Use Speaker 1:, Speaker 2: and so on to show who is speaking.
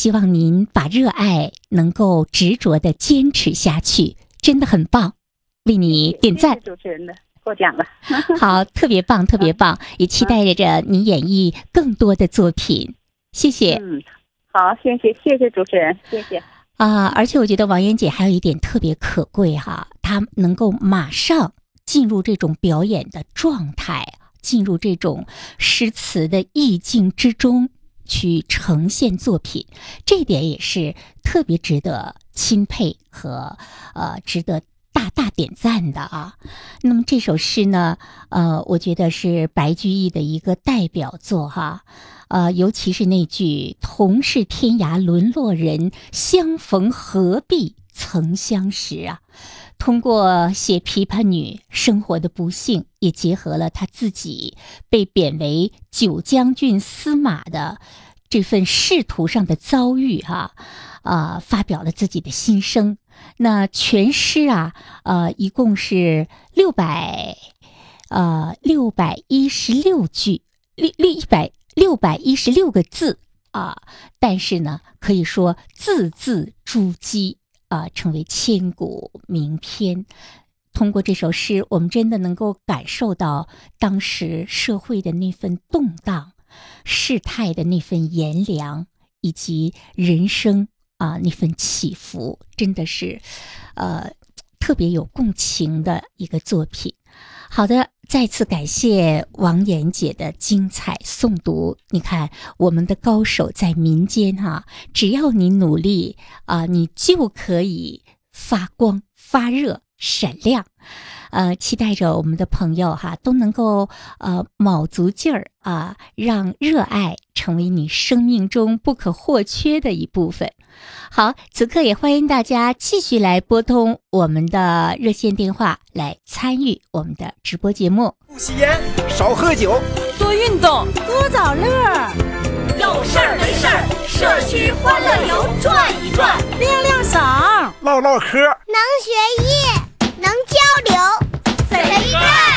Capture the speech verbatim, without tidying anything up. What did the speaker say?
Speaker 1: 希望您把热爱能够执着地坚持下去，真的很棒，为你点赞。
Speaker 2: 谢谢主持人的获奖了。
Speaker 1: 好，特别棒，特别棒，也期待着你演绎更多的作品。谢谢。
Speaker 2: 嗯，好，谢谢，谢谢主持人，谢谢。
Speaker 1: 啊，而且我觉得王妍姐还有一点特别可贵哈，她能够马上进入这种表演的状态，进入这种诗词的意境之中去呈现作品，这一点也是特别值得钦佩和呃值得大大点赞的啊。那么这首诗呢，呃，我觉得是白居易的一个代表作哈。呃，尤其是那句“同是天涯沦落人，相逢何必曾相识”啊，通过写琵琶女生活的不幸，也结合了她自己被贬为九江郡司马的这份仕途上的遭遇哈、啊，呃，发表了自己的心声。那全诗啊，呃，一共是六百，呃，六百一十六句，六六一百。六百一十六个字啊，但是呢，可以说字字珠玑啊，成为千古名篇。通过这首诗，我们真的能够感受到当时社会的那份动荡，世态的那份炎凉，以及人生啊那份起伏，真的是，呃，特别有共情的一个作品。好的，再次感谢王妍姐的精彩诵读。你看，我们的高手在民间哈、啊，只要你努力啊，你就可以发光发热闪亮。呃，期待着我们的朋友哈都能够呃卯足劲儿啊，让热爱成为你生命中不可或缺的一部分。好，此刻也欢迎大家继续来拨通我们的热线电话来参与我们的直播节目。
Speaker 3: 不吸烟，少喝酒，
Speaker 4: 多运动，多找乐，
Speaker 5: 有事儿没事儿，社区欢乐游转一转，
Speaker 4: 亮亮嗓，
Speaker 3: 唠唠嗑，
Speaker 6: 能学艺，能交流，
Speaker 5: 谁干？